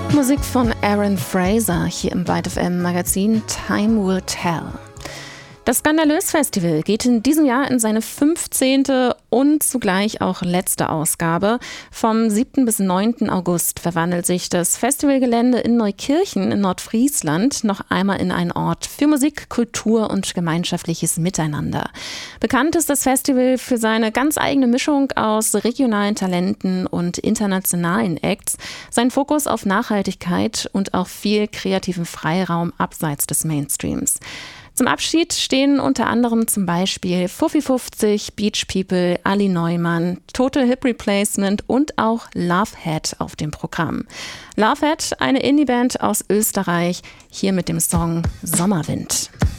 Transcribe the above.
Musik von Aaron Fraser hier im Byte FM Magazin Time Will Tell. Das Skandalös-Festival geht in diesem Jahr in seine 15. und zugleich auch letzte Ausgabe. Vom 7. bis 9. August verwandelt sich das Festivalgelände in Neukirchen in Nordfriesland noch einmal in einen Ort für Musik, Kultur und gemeinschaftliches Miteinander. Bekannt ist das Festival für seine ganz eigene Mischung aus regionalen Talenten und internationalen Acts, sein Fokus auf Nachhaltigkeit und auch viel kreativen Freiraum abseits des Mainstreams. Zum Abschied stehen unter anderem zum Beispiel Fuffi50, Beach People, Ali Neumann, Total Hip Replacement und auch Lovehead auf dem Programm. Lovehead, eine Indie-Band aus Österreich, hier mit dem Song Sommerwind.